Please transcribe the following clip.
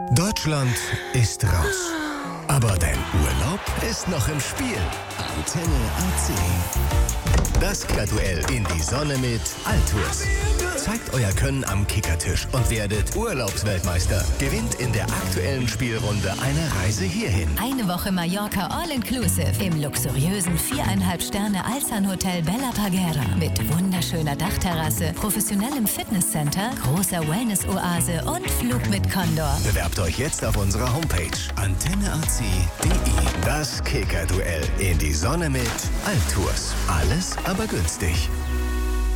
Deutschland ist raus. Aber dein Urlaub ist noch im Spiel. Antenne AC. Das Kickerduell in die Sonne mit Altours. Zeigt euer Können am Kickertisch und werdet Urlaubsweltmeister. Gewinnt in der aktuellen Spielrunde eine Reise hierhin. Eine Woche Mallorca All-Inclusive im luxuriösen 4,5 Sterne Alsan Hotel Bella Parguera. Mit wunderschöner Dachterrasse, professionellem Fitnesscenter, großer Wellness-Oase und Flug mit Condor. Bewerbt euch jetzt auf unserer Homepage antenneac.de. Das Kickerduell in die Sonne mit Altours. Alles aber günstig.